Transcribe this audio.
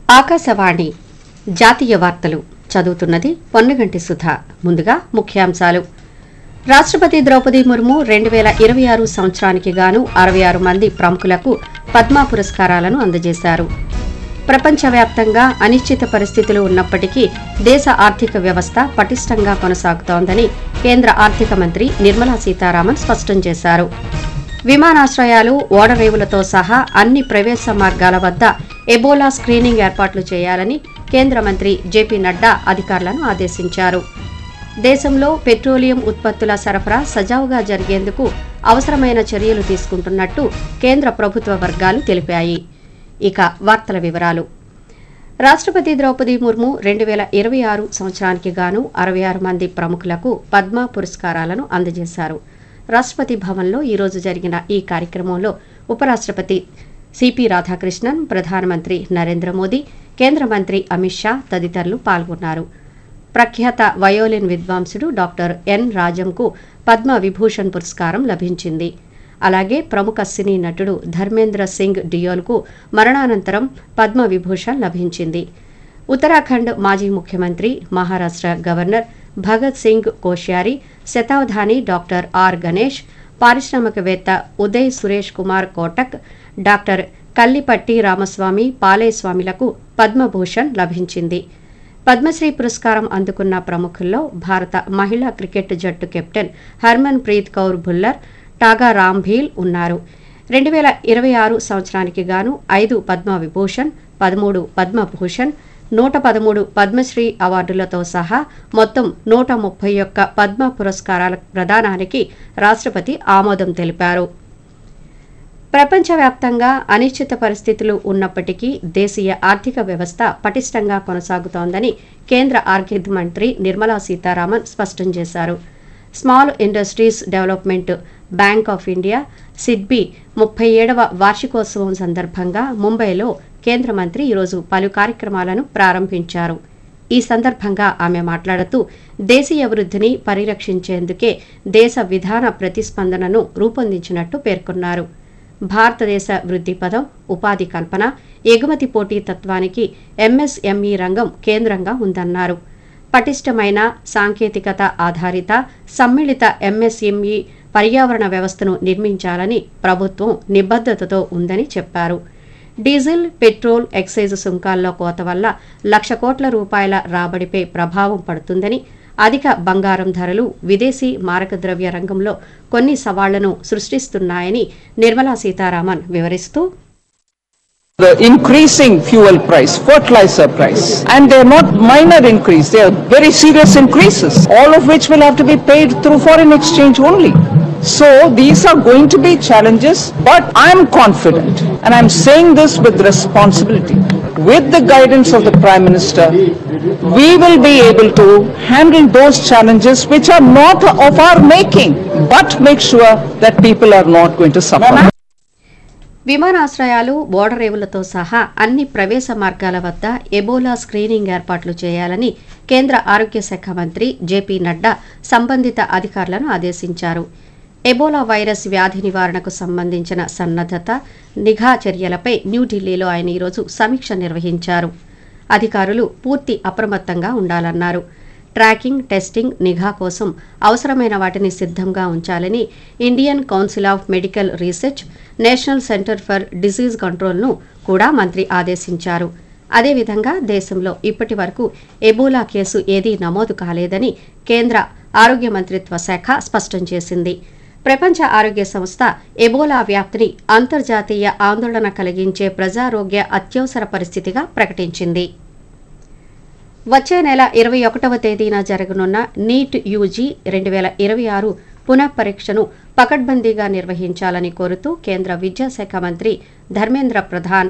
ఆకాశవాణి జాతీయ వార్తలు చదువుతున్నది పొన్నగంటి సుధా. ముందుగా ముఖ్యాంశాలు. రాష్ట్రపతి ద్రౌపది ముర్ము 2026 సంవత్సరానికి గాను 66 మంది ప్రముఖులకు పద్మ పురస్కారాలను అందజేశారు. ప్రపంచవ్యాప్తంగా అనిశ్చిత పరిస్థితులు ఉన్నప్పటికీ దేశ ఆర్థిక వ్యవస్థ పటిష్టంగా కొనసాగుతోందని కేంద్ర ఆర్థిక మంత్రి నిర్మలా సీతారామన్ స్పష్టం చేశారు. విమానాశ్రయాలు, ఓడరేవులతో సహా అన్ని ప్రవేశ మార్గాల వద్ద ఎబోలా స్క్రీనింగ్ ఏర్పాట్లు చేయాలని కేంద్ర మంత్రి జేపీ నడ్డా అధికారులను ఆదేశించారు. దేశంలో పెట్రోలియం ఉత్పత్తుల సరఫరా సజావుగా జరిగేందుకు అవసరమైన చర్యలు తీసుకుంటున్నట్టు కేంద్ర ప్రభుత్వ వర్గాలు తెలిపాయి. ఇక వార్తల వివరాలు. రాష్ట్రపతి ద్రౌపది ముర్ము 2026 సంవత్సరానికి గాను 66 మంది ప్రముఖులకు పద్మ పురస్కారాలను అందజేశారు. రాష్ట్రపతి భవన్లో ఈరోజు జరిగిన ఈ కార్యక్రమంలో ఉపరాష్ట్రపతి సిపి రాధాకృష్ణన్, ప్రధానమంత్రి నరేంద్ర మోదీ, కేంద్ర మంత్రి అమిత్ షా తదితరులు పాల్గొన్నారు. ప్రఖ్యాత వయోలిన్ విద్వాంసుడు డాక్టర్ ఎన్ రాజంకు పద్మ విభూషణ్ పురస్కారం లభించింది. అలాగే ప్రముఖ సినీ నటుడు ధర్మేంద్ర సింగ్ డియోల్కు మరణానంతరం పద్మ విభూషణ్ లభించింది. ఉత్తరాఖండ్ మాజీ ముఖ్యమంత్రి, Maharashtra governor Bhagat Singh Koshyari, శతావధాని doctor are Ganesh, పారిశ్రామికవేత్త ఉదయ్ సురేష్ కుమార్ కోటక్, డాక్టర్ కల్లిపట్టి రామస్వామి పాలేస్వామిలకు పద్మభూషణ్ లభించింది. పద్మశ్రీ పురస్కారం అందుకున్న ప్రముఖుల్లో భారత మహిళా క్రికెట్ జట్టు కెప్టెన్ హర్మన్ ప్రీత్ కౌర్ భుల్లర్, టాగా రాంభీల్ ఉన్నారు. 2026 సంవత్సరానికి గాను 5 పద్మ విభూషణ్, 13 పద్మభూషణ్, 113 పద్మశ్రీ అవార్డులతో సహా మొత్తం 131 పద్మ పురస్కారాల ప్రదానానికి రాష్ట్రపతి ఆమోదం తెలిపారు. ప్రపంచవ్యాప్తంగా అనిశ్చిత పరిస్థితులు ఉన్నప్పటికీ దేశీయ ఆర్థిక వ్యవస్థ పటిష్టంగా కొనసాగుతోందని కేంద్ర ఆర్థిక మంత్రి నిర్మలా సీతారామన్ స్పష్టం చేశారు. Small industries development bank of India SIDBI 37వ వార్షికోత్సవం సందర్భంగా ముంబైలో కేంద్ర మంత్రి ఈరోజు పలు కార్యక్రమాలను ప్రారంభించారు. ఈ సందర్భంగా ఆమె మాట్లాడుతూ దేశీయ వృద్ధిని పరిరక్షించేందుకే దేశ విధాన ప్రతిస్పందనను రూపొందించినట్టు పేర్కొన్నారు. భారతదేశ వృద్ధి పదం, ఉపాధి కల్పన, ఎగుమతి పోటీ తత్వానికి ఎంఎస్ఎంఈ రంగం కేంద్రంగా ఉందన్నారు. పటిష్టమైన సాంకేతికత ఆధారిత సమ్మిళిత ఎంఎస్ఎంఈ పర్యావరణ వ్యవస్థను నిర్మించాలని ప్రభుత్వం నిబద్ధతతో ఉందని చెప్పారు. డీజిల్, పెట్రోల్, ఎక్సైజ్ సుంకాల్లో కోత వల్ల ₹1,00,000 కోట్ల రాబడిపై ప్రభావం పడుతుందని, అధిక బంగారం ధరలు విదేశీ మారకద్రవ్య రంగంలో కొన్ని సవాళ్లను సృష్టిస్తున్నాయని నిర్మలా సీతారామన్ వివరిస్తూ, the increasing fuel price, fertilizer price, and they are not minor increase, they are very serious increases, all of which will have to be paid through foreign exchange only. So these are going to be challenges, but I am confident, and I am saying this with responsibility, with the guidance of the Prime Minister, we will be able to handle those challenges which are not of our making, but make sure that people are not going to suffer. విమానాశ్రయాలు, ఓడరేవులతో సహా అన్ని ప్రవేశ మార్గాల వద్ద Ebola screening ఏర్పాట్లు చేయాలని కేంద్ర ఆరోగ్య శాఖ మంత్రి జేపీ నడ్డా సంబంధిత అధికారులను ఆదేశించారు. ఎబోలా వైరస్ వ్యాధి నివారణకు సంబంధించిన సన్నద్ధత, నిఘా చర్యలపై న్యూఢిల్లీలో ఆయన ఈరోజు సమీక్ష నిర్వహించారు. అధికారులు పూర్తి అప్రమత్తంగా ఉండాలన్నారు. ట్రాకింగ్, టెస్టింగ్, నిఘా కోసం అవసరమైన వాటిని సిద్ధంగా ఉంచాలని Indian council of medical research, national centre for disease కంట్రోల్ను కూడా మంత్రి ఆదేశించారు. అదేవిధంగా దేశంలో ఇప్పటి వరకు ఎబోలా కేసు ఏదీ నమోదు కాలేదని కేంద్ర ఆరోగ్య మంత్రిత్వ శాఖ స్పష్టం చేసింది. ప్రపంచ ఆరోగ్య సంస్థ ఎబోలా వ్యాప్తిని అంతర్జాతీయ ఆందోళన కలిగించే ప్రజారోగ్య అత్యవసర పరిస్థితిగా ప్రకటించింది. వచ్చే నెల 21వ తేదీన జరగనున్న నీట్ యూజీ 2026 పునఃపరీక్షను పకడ్బందీగా నిర్వహించాలని కోరుతూ కేంద్ర విద్యాశాఖ మంత్రి ధర్మేంద్ర ప్రధాన్